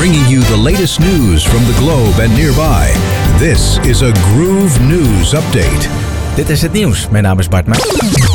bringing you the latest news from the globe and nearby. This is a Groove News Update. Dit is het nieuws. Mijn naam is Bart Meij.